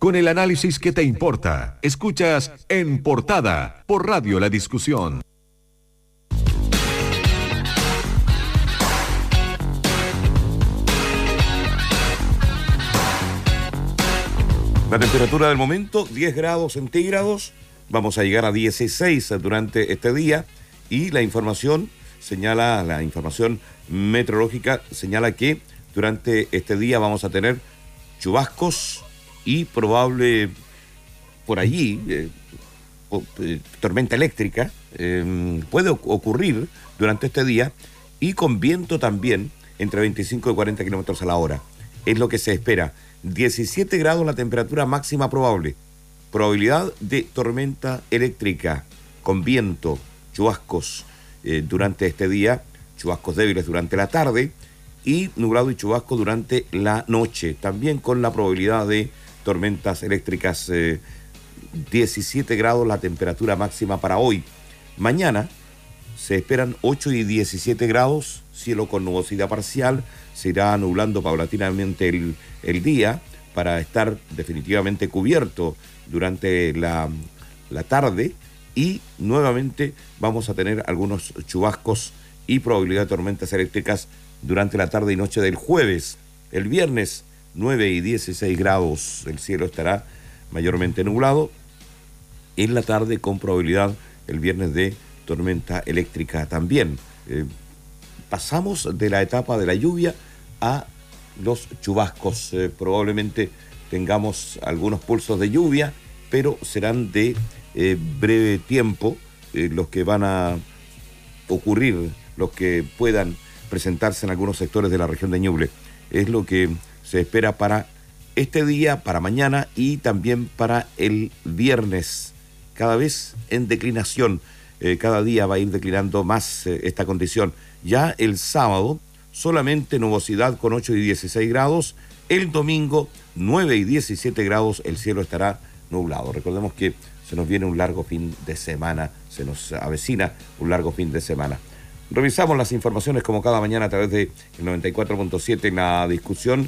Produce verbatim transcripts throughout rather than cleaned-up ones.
con el análisis que te importa. Escuchas En Portada por Radio La Discusión. La temperatura del momento, diez grados centígrados. Vamos a llegar a dieciséis durante este día. Y la información señala, la información meteorológica señala que durante este día vamos a tener chubascos y probable por allí eh, eh, tormenta eléctrica. Eh, puede ocurrir durante este día y con viento también entre veinticinco y cuarenta kilómetros a la hora. Es lo que se espera. diecisiete grados la temperatura máxima probable. Probabilidad de tormenta eléctrica con viento, chubascos eh, durante este día, chubascos débiles durante la tarde y nublado y chubasco durante la noche. También con la probabilidad de tormentas eléctricas. Eh, diecisiete grados la temperatura máxima para hoy. Mañana se esperan ocho y diecisiete grados, cielo con nubosidad parcial. Se irá nublando paulatinamente el, el día para estar definitivamente cubierto durante la, la tarde y nuevamente vamos a tener algunos chubascos y probabilidad de tormentas eléctricas durante la tarde y noche del jueves. El viernes, nueve y dieciséis grados, el cielo estará mayormente nublado. En la tarde con probabilidad el viernes de tormenta eléctrica también. Eh, pasamos de la etapa de la lluvia a los chubascos. Eh, probablemente tengamos algunos pulsos de lluvia, pero serán de eh, breve tiempo eh, los que van a ocurrir, los que puedan presentarse en algunos sectores de la región de Ñuble. Es lo que se espera para este día, para mañana y también para el viernes. Cada vez en declinación. Eh, cada día va a ir declinando más eh, esta condición. Ya el sábado, solamente nubosidad con ocho y dieciséis grados. El domingo, nueve y diecisiete grados, el cielo estará nublado. Recordemos que se nos viene un largo fin de semana, se nos avecina un largo fin de semana. Revisamos las informaciones como cada mañana a través de el noventa y cuatro punto siete en la discusión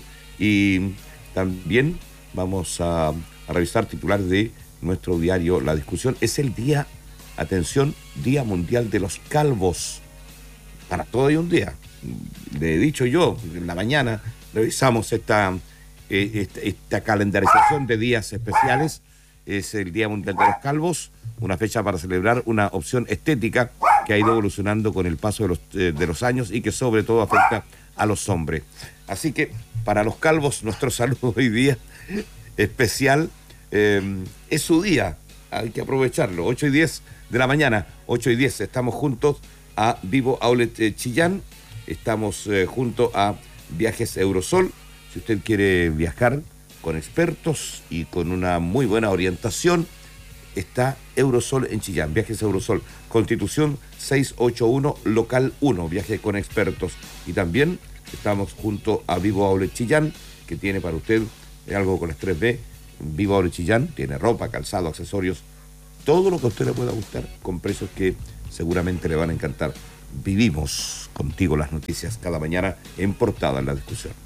y también vamos a, a revisar titulares de nuestro diario La Discusión. Es el día, atención, Día Mundial de los Calvos. Para todo hay un día. Le he dicho yo, en la mañana revisamos esta, eh, esta, esta calendarización de días especiales. Es el Día Mundial de los Calvos, una fecha para celebrar una opción estética que ha ido evolucionando con el paso de los, eh, de los años y que sobre todo afecta a los hombres. Así que para los calvos, nuestro saludo hoy día especial. Eh, es su día, hay que aprovecharlo. ocho y diez de la mañana, ocho y diez, estamos juntos a Vivo Outlet eh, Chillán, estamos eh, junto a Viajes Eurosol. Si usted quiere viajar con expertos y con una muy buena orientación, está Eurosol en Chillán, Viajes Eurosol, Constitución seiscientos ochenta y uno, local uno, viaje con expertos. Y también estamos junto a Vivo Outlet Chillán, que tiene para usted algo con las tres B. Vivo Outlet Chillán tiene ropa, calzado, accesorios, todo lo que a usted le pueda gustar, con precios que seguramente le van a encantar. Vivimos contigo las noticias cada mañana en Portada en la Discusión.